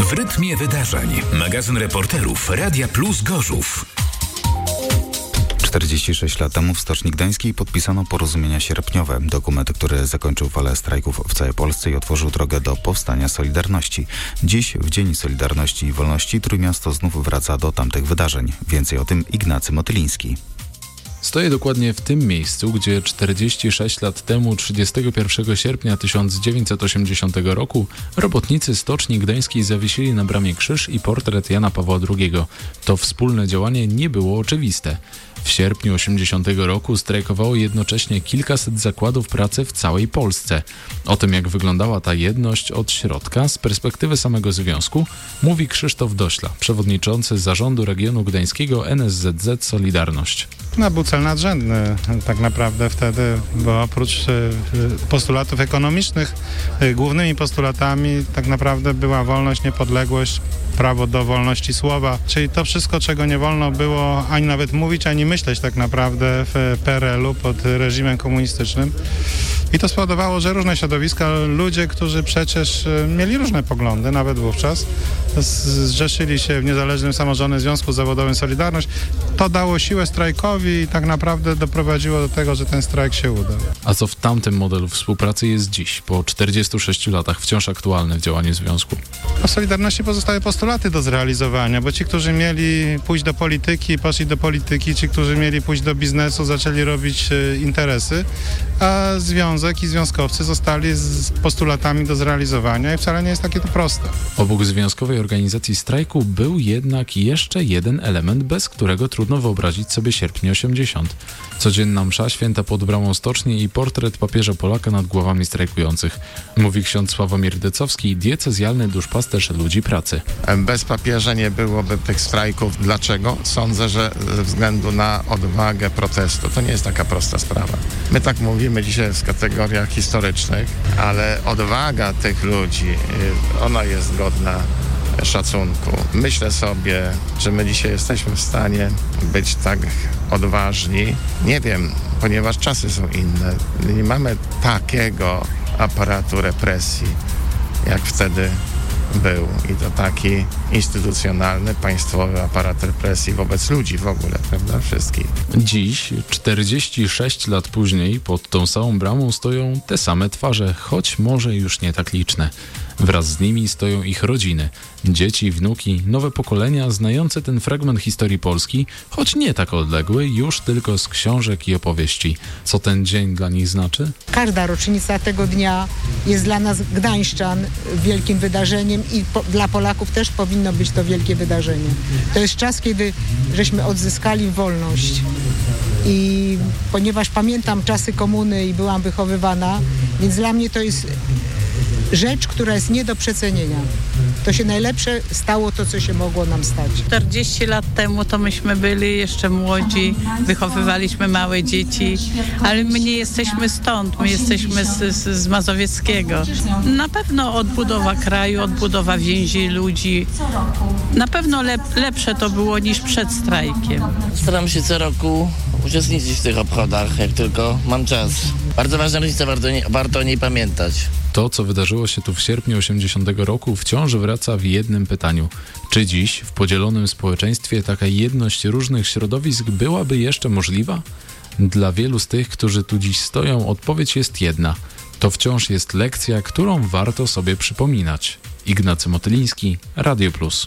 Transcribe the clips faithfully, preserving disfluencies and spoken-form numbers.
W rytmie wydarzeń. Magazyn reporterów Radia Plus Gorzów. czterdzieści sześć lat temu w Stoczni Gdańskiej podpisano porozumienia sierpniowe. Dokument, który zakończył falę strajków w całej Polsce i otworzył drogę do powstania Solidarności. Dziś, w Dzień Solidarności i Wolności, Trójmiasto znów wraca do tamtych wydarzeń. Więcej o tym Ignacy Motyliński. Stoję dokładnie w tym miejscu, gdzie czterdzieści sześć lat temu, trzydziestego pierwszego sierpnia tysiąc dziewięćset osiemdziesiątego roku, robotnicy Stoczni Gdańskiej zawiesili na bramie krzyż i portret Jana Pawła drugiego. To wspólne działanie nie było oczywiste. W sierpniu osiemdziesiątego roku strajkowało jednocześnie kilkaset zakładów pracy w całej Polsce. O tym, jak wyglądała ta jedność od środka, z perspektywy samego związku, mówi Krzysztof Dośla, przewodniczący zarządu regionu gdańskiego N S Z Z Solidarność. No, był cel nadrzędny tak naprawdę wtedy, bo oprócz postulatów ekonomicznych, głównymi postulatami tak naprawdę była wolność, niepodległość, prawo do wolności słowa, czyli to wszystko, czego nie wolno było ani nawet mówić, ani myśleć tak naprawdę w P R L u pod reżimem komunistycznym. I to spowodowało, że różne środowiska, ludzie, którzy przecież mieli różne poglądy, nawet wówczas, zrzeszyli się w Niezależnym Samorządnym Związku Zawodowym Solidarność. To dało siłę strajkowi i tak naprawdę doprowadziło do tego, że ten strajk się udał. A co w tamtym modelu współpracy jest dziś, po czterdziestu sześciu latach wciąż aktualny w działaniu związku? W Solidarności pozostały postulaty do zrealizowania, bo ci, którzy mieli pójść do polityki, poszli do polityki, ci, którzy mieli pójść do biznesu, zaczęli robić e, interesy, a związek i związkowcy zostali z postulatami do zrealizowania i wcale nie jest takie to proste. Obok związkowej organizacji strajku był jednak jeszcze jeden element, bez którego trudno wyobrazić sobie sierpień osiemdziesiąt. Codzienna msza święta pod bramą stoczni i portret papieża Polaka nad głowami strajkujących. Mówi ksiądz Sławomir Decowski, diecezjalny duszpasterz ludzi pracy. Bez papieża nie byłoby tych strajków. Dlaczego? Sądzę, że ze względu na odwagę protestu. To nie jest taka prosta sprawa. My tak mówimy dzisiaj w kategoriach historycznych, ale odwaga tych ludzi, ona jest godna szacunku. Myślę sobie, że my dzisiaj jesteśmy w stanie być tak odważni. Nie wiem, ponieważ czasy są inne. Nie mamy takiego aparatu represji, jak wtedy był. I to taki instytucjonalny, państwowy aparat represji wobec ludzi w ogóle, prawda? Wszystkich. Dziś, czterdzieści sześć lat później, pod tą samą bramą stoją te same twarze, choć może już nie tak liczne. Wraz z nimi stoją ich rodziny, dzieci, wnuki, nowe pokolenia znające ten fragment historii Polski, choć nie tak odległy, już tylko z książek i opowieści. Co ten dzień dla nich znaczy? Każda rocznica tego dnia jest dla nas gdańszczan wielkim wydarzeniem i po, dla Polaków też powinno być to wielkie wydarzenie. To jest czas, kiedy żeśmy odzyskali wolność. I ponieważ pamiętam czasy komuny i byłam wychowywana, więc dla mnie to jest rzecz, która jest nie do przecenienia. To się najlepsze stało to, co się mogło nam stać. czterdzieści lat temu to myśmy byli jeszcze młodzi, wychowywaliśmy małe dzieci, ale my nie jesteśmy stąd, my jesteśmy z, z, z Mazowieckiego. Na pewno odbudowa kraju, odbudowa więzi ludzi, na pewno lep, lepsze to było niż przed strajkiem. Staram się co roku uczestniczyć w tych obchodach, jak tylko mam czas. Bardzo ważna rocznica, warto, nie, warto o niej pamiętać. To, co wydarzyło się tu w sierpniu osiemdziesiątego roku, wciąż wraca w jednym pytaniu. Czy dziś, w podzielonym społeczeństwie, taka jedność różnych środowisk byłaby jeszcze możliwa? Dla wielu z tych, którzy tu dziś stoją, odpowiedź jest jedna. To wciąż jest lekcja, którą warto sobie przypominać. Ignacy Motyliński, Radio Plus.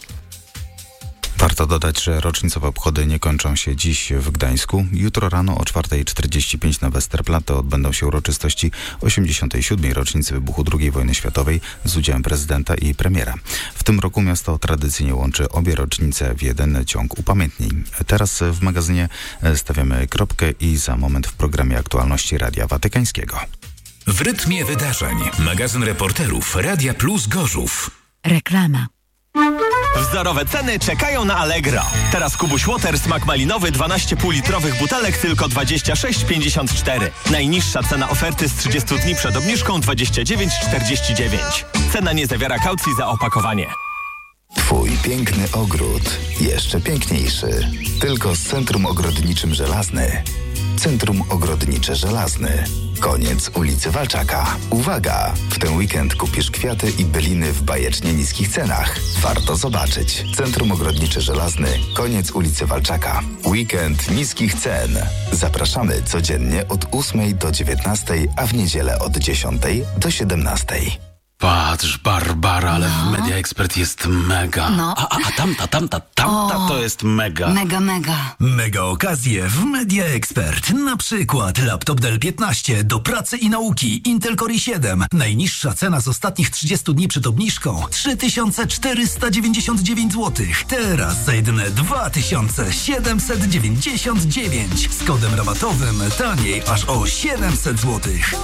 Warto dodać, że rocznicowe obchody nie kończą się dziś w Gdańsku. Jutro rano o czwarta czterdzieści pięć na Westerplatte odbędą się uroczystości osiemdziesiątej siódmej rocznicy wybuchu drugiej wojny światowej z udziałem prezydenta i premiera. W tym roku miasto tradycyjnie łączy obie rocznice w jeden ciąg upamiętnień. Teraz w magazynie stawiamy kropkę i za moment w programie Aktualności Radia Watykańskiego. W rytmie wydarzeń. Magazyn reporterów Radia Plus Gorzów. Reklama. Wzorowe ceny czekają na Allegro. Teraz Kubuś Water smak malinowy dwanaście półlitrowych butelek tylko dwadzieścia sześć pięćdziesiąt cztery. Najniższa cena oferty z trzydziestu dni przed obniżką dwadzieścia dziewięć czterdzieści dziewięć. Cena nie zawiera kaucji za opakowanie. Twój piękny ogród jeszcze piękniejszy. Tylko z Centrum Ogrodniczym Żelazny. Centrum Ogrodnicze Żelazny. Koniec ulicy Walczaka. Uwaga! W ten weekend kupisz kwiaty i byliny w bajecznie niskich cenach. Warto zobaczyć. Centrum Ogrodnicze Żelazny. Koniec ulicy Walczaka. Weekend niskich cen. Zapraszamy codziennie od ósmej do dziewiętnastej, a w niedzielę od dziesiątej do siedemnastej. Patrz, Barbara, ale No. w Media Expert jest mega. No. A, a, a tamta, tamta, tamta O. to jest mega. Mega, mega. Mega okazje w Media Expert. Na przykład laptop Dell piętnaście do pracy i nauki Intel Core i siedem. Najniższa cena z ostatnich trzydziestu dni przed obniżką trzy tysiące czterysta dziewięćdziesiąt dziewięć złotych. Teraz za jedyne dwa tysiące siedemset dziewięćdziesiąt dziewięć. Z kodem rabatowym taniej aż o siedemset złotych.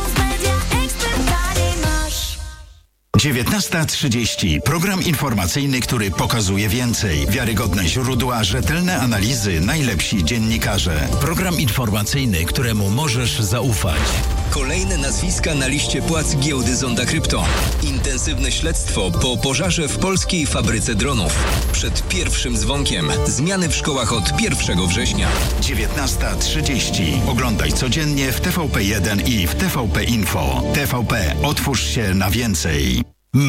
dziewiętnasta trzydzieści. Program informacyjny, który pokazuje więcej. Wiarygodne źródła, rzetelne analizy, najlepsi dziennikarze. Program informacyjny, któremu możesz zaufać. Kolejne nazwiska na liście płac giełdy Zonda Krypto. Intensywne śledztwo po pożarze w polskiej fabryce dronów. Przed pierwszym dzwonkiem. Zmiany w szkołach od pierwszego września. dziewiętnasta trzydzieści. Oglądaj codziennie w T V P jeden i w T V P Info. T V P. Otwórz się na więcej.